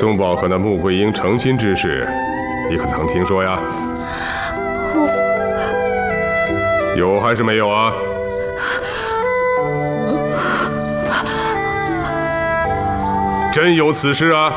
宗宝和那穆桂英成亲之事，你可曾听说呀？有还是没有啊？真有此事啊！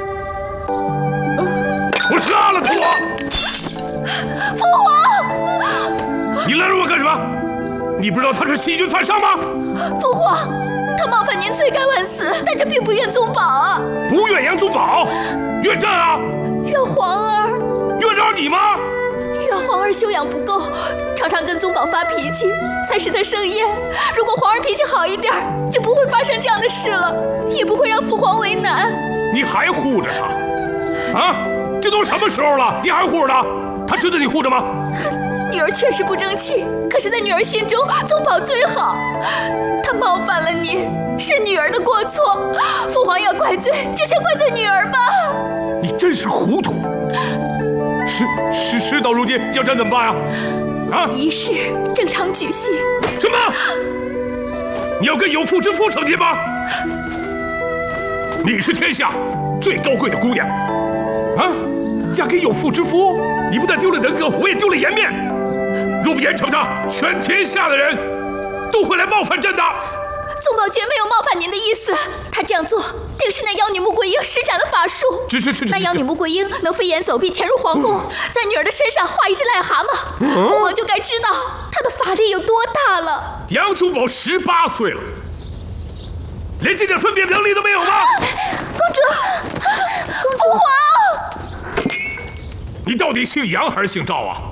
我杀了他！ 父皇， 你拦着我干什么？你不知道他是欺君犯上吗？ 父皇，他冒犯您，罪该万死，但这并不怨宗宝啊！ 不怨杨宗保，怨朕啊！ 怨皇儿， 怨着你吗？ 怨皇儿修养不够，常常跟宗宝发脾气，才使他生厌。如果皇儿脾气好一点，就不会发生这样的事了，也不会让父皇为难。 你还护着他？啊，这都什么时候了，你还护着他？他值得你护着吗？ 女儿确实不争气，可是在女儿心中，宗宝最好。他冒犯了您，是女儿的过错，父皇要怪罪，就先怪罪女儿吧。 你真是糊涂！事到如今，叫朕怎么办呀？啊！ 仪式正常举行。 什么？你要跟有妇之夫成亲吗？你是天下最高贵的姑娘，啊！嫁给有妇之夫，你不但丢了人格，我也丢了颜面。若不严惩他，全天下的人都会来冒犯朕的。 宗宝绝没有冒犯您的意思，他这样做定是那妖女穆桂英施展了法术。那妖女穆桂英能飞檐走壁潜入皇宫，在女儿的身上画一只癞蛤蟆，父皇就该知道她的法力有多大了。 杨宗保18岁了，连这点分辨能力都没有吗？ 公主，父皇， 你到底姓杨还是姓赵啊？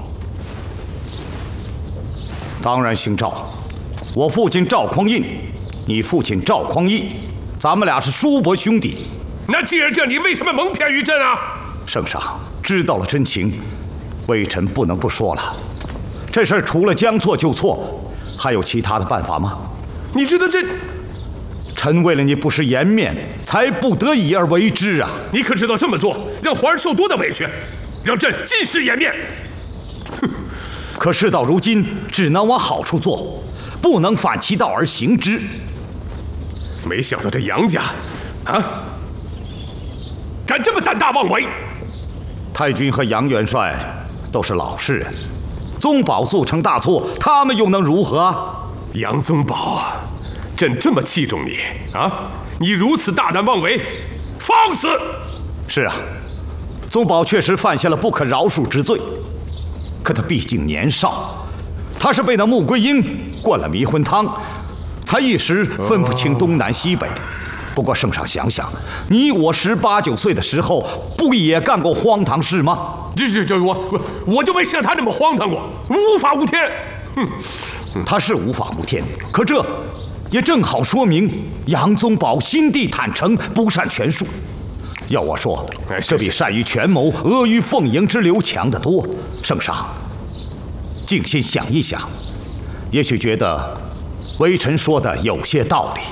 当然姓赵，我父亲赵匡胤，你父亲赵匡义，咱们俩是叔伯兄弟。 那既然这样，你为什么蒙骗于朕啊？ 圣上知道了真情，微臣不能不说了。这事儿除了将错就错，还有其他的办法吗？ 你知道这…… 臣为了你不失颜面，才不得已而为之啊！ 你可知道这么做让皇上受多大委屈，让朕尽失颜面？ 哼！可事到如今，只能往好处做，不能反其道而行之。 没想到这杨家，啊，敢这么胆大妄为！ 太君和杨元帅都是老实人，宗保做成大错，他们又能如何啊？ 杨宗保，朕这么器重你啊，你如此大胆妄为，放肆！ 是啊，宗保确实犯下了不可饶恕之罪，可他毕竟年少，他是被那穆桂英灌了迷魂汤，才一时分不清东南西北。不过圣上想想，你我18、19岁的时候，不也干过荒唐事吗？ 我就没像他那么荒唐过，无法无天。 他是无法无天，可这也正好说明杨宗保心地坦诚，不善权术。要我说，这比善于权谋、阿谀奉迎之流强得多。圣上，静心想一想，也许觉得微臣说的有些道理。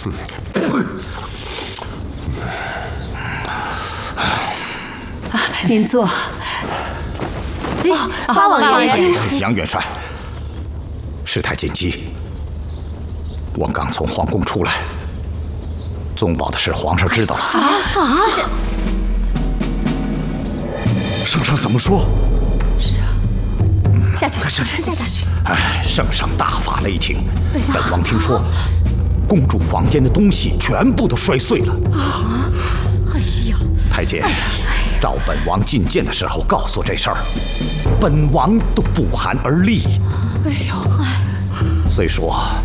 您坐。八王爷， 杨元帅，事态紧急，我刚从皇宫出来，宗保的事皇上知道了。 圣上怎么说？ 是啊， 下去， 下去。 哎，圣上大发雷霆，本王听说，公主房间的东西全部都摔碎了。 啊！哎呀， 太监，召本王觐见的时候告诉这事儿，本王都不寒而栗。 哎呦， 虽说